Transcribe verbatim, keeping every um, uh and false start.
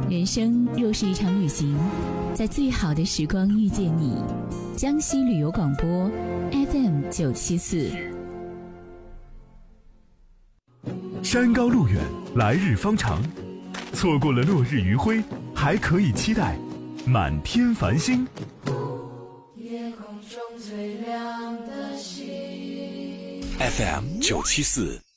人生若是一场旅行，在最好的时光遇见你。江西旅游广播 F M 九七四。 山高路远，来日方长，错过了落日余晖，还可以期待满天繁星。 夜空中最亮的星 F M 九七四。